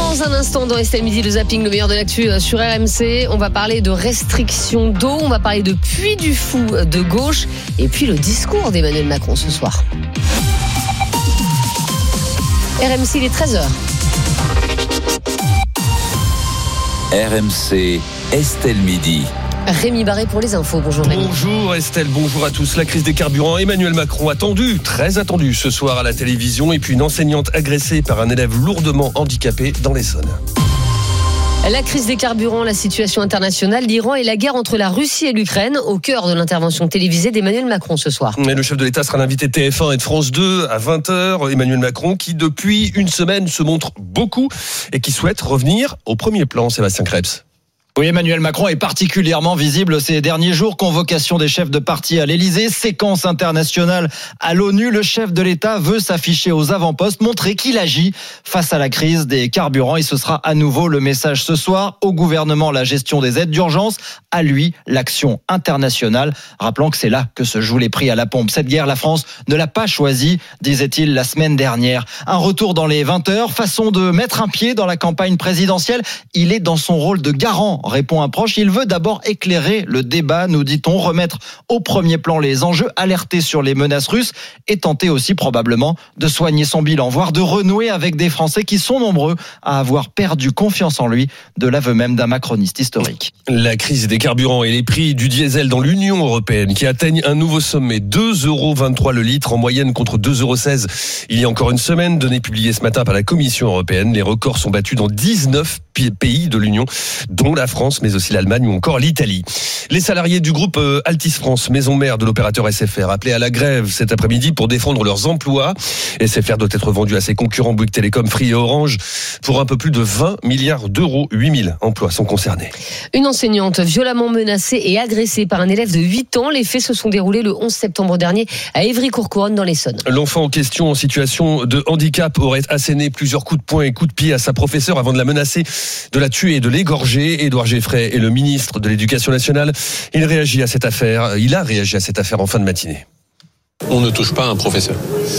Dans un instant, dans Estelle Midi, le zapping, le meilleur de l'actu sur RMC. On va parler de restrictions d'eau, on va parler de Puy du Fou de gauche et puis le discours d'Emmanuel Macron ce soir. RMC, il est 13h. RMC, Estelle Midi. Rémi Barré pour les infos. Bonjour Rémi. Bonjour Estelle, bonjour à tous. La crise des carburants, Emmanuel Macron attendu, très attendu ce soir à la télévision, et puis une enseignante agressée par un élève lourdement handicapé dans l'Essonne. La crise des carburants, la situation internationale, l'Iran et la guerre entre la Russie et l'Ukraine au cœur de l'intervention télévisée d'Emmanuel Macron ce soir. Et le chef de l'État sera l'invité de TF1 et de France 2 à 20h. Emmanuel Macron qui depuis une semaine se montre beaucoup et qui souhaite revenir au premier plan. Sébastien Krebs. Oui, Emmanuel Macron est particulièrement visible ces derniers jours. Convocation des chefs de parti à l'Élysée, séquence internationale à l'ONU. Le chef de l'État veut s'afficher aux avant-postes, montrer qu'il agit face à la crise des carburants. Et ce sera à nouveau le message ce soir. Au gouvernement, la gestion des aides d'urgence. À lui, l'action internationale. Rappelons que c'est là que se jouent les prix à la pompe. Cette guerre, la France ne l'a pas choisie, disait-il la semaine dernière. Un retour dans les 20 heures, façon de mettre un pied dans la campagne présidentielle. Il est dans son rôle de garant, répond un proche. Il veut d'abord éclairer le débat, nous dit-on, remettre au premier plan les enjeux, alerter sur les menaces russes et tenter aussi probablement de soigner son bilan, voire de renouer avec des Français qui sont nombreux à avoir perdu confiance en lui, de l'aveu même d'un macroniste historique. La crise des carburants et les prix du diesel dans l'Union européenne qui atteignent un nouveau sommet, 2,23€ le litre en moyenne contre 2,16€ il y a encore une semaine, données publiées ce matin par la Commission européenne. Les records sont battus dans 19 pays de l'Union, dont la France, mais aussi l'Allemagne ou encore l'Italie. Les salariés du groupe Altice France, maison mère de l'opérateur SFR, appelés à la grève cet après-midi pour défendre leurs emplois. SFR doit être vendu à ses concurrents Bouygues Telecom, Free et Orange pour un peu plus de 20 milliards d'euros. 8000 emplois sont concernés. Une enseignante violemment menacée et agressée par un élève de 8 ans. Les faits se sont déroulés le 11 septembre dernier à Évry-Courcouronnes dans l'Essonne. L'enfant en question en situation de handicap aurait asséné plusieurs coups de poing et coups de pied à sa professeure avant de la menacer, de la tuer et de l'égorger. Édouard Geffray est le ministre de l'Éducation nationale. Il a réagi à cette affaire en fin de matinée. On ne touche pas un professeur.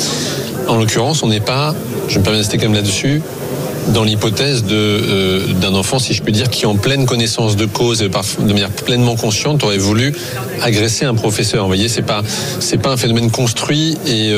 En l'occurrence, on n'est pas, je me permets d'insister quand même là-dessus, dans l'hypothèse d'un enfant, si je puis dire, qui en pleine connaissance de cause et de manière pleinement consciente aurait voulu agresser un professeur. Vous voyez, c'est pas un phénomène construit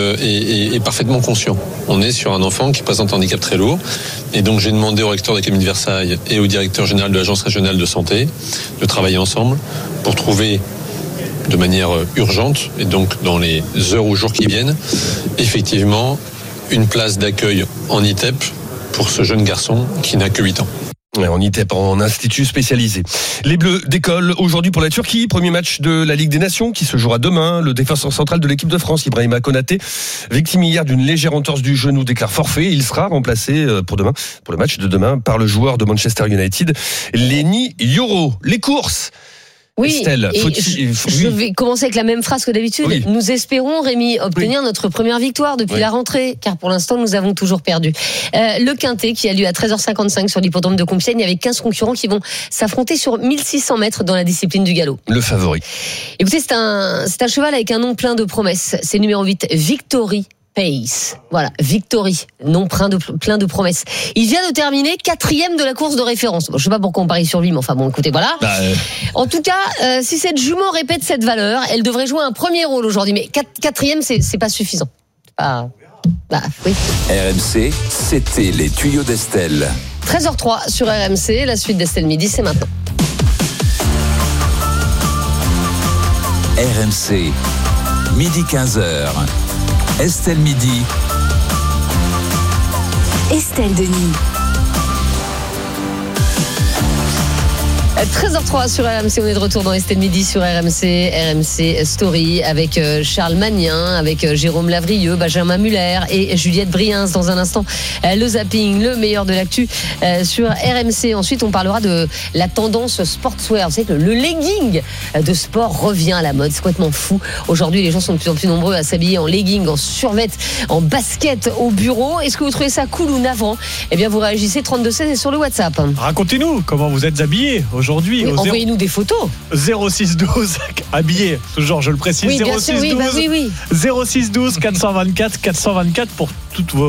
et parfaitement conscient. On est sur un enfant qui présente un handicap très lourd. Et donc j'ai demandé au recteur de l'Académie de Versailles et au directeur général de l'Agence régionale de santé de travailler ensemble pour trouver de manière urgente, et donc dans les heures ou jours qui viennent, effectivement une place d'accueil en ITEP pour ce jeune garçon qui n'a que 8 ans. En ITEP, en institut spécialisé. Les Bleus décollent aujourd'hui pour la Turquie. Premier match de la Ligue des Nations qui se jouera demain. Le défenseur central de l'équipe de France, Ibrahima Konaté, victime hier d'une légère entorse du genou, déclare forfait. Il sera remplacé pour le match de demain, par le joueur de Manchester United, Lenny Yoro. Les courses. Oui, Estelle, je vais commencer avec la même phrase que d'habitude. Oui. Nous espérons, Rémi, obtenir notre première victoire depuis la rentrée, car pour l'instant, nous avons toujours perdu. Le Quintet, qui a lieu à 13h55 sur l'hippodrome de Compiègne, avec 15 concurrents qui vont s'affronter sur 1600 mètres dans la discipline du galop. Le favori. Écoutez, c'est un cheval avec un nom plein de promesses. C'est numéro 8, Victory Pace. Voilà, Victory, nom plein de promesses. Il vient de terminer 4e de la course de référence. Bon, je sais pas pourquoi on parie sur lui, mais enfin bon, écoutez, voilà. En tout cas, si cette jument répète cette valeur, elle devrait jouer un premier rôle aujourd'hui. Mais 4e, c'est pas suffisant. Oui. RMC, c'était les tuyaux d'Estelle. 13h03 sur RMC, la suite d'Estelle Midi, c'est maintenant. RMC, midi 15h. Estelle Midi. Estelle Denis. 13h03 sur RMC, on est de retour dans Estelle Midi sur RMC Story avec Charles Magnin, avec Jérôme Lavrieux, Benjamin Muller et Juliette Briens. Dans un instant, le zapping, le meilleur de l'actu sur RMC. Ensuite, on parlera de la tendance sportswear. Vous savez que le legging de sport revient à la mode, c'est complètement fou. Aujourd'hui, les gens sont de plus en plus nombreux à s'habiller en legging, en survêt, en basket au bureau. Est-ce que vous trouvez ça cool ou navrant ? Eh bien, vous réagissez 3216 et sur le WhatsApp. Racontez-nous comment vous êtes habillés aujourd'hui. Oui, envoyez-nous des photos. 0612 habillés, toujours je le précise. Oui, bien sûr, oui, 0612 424 424 pour toutes vos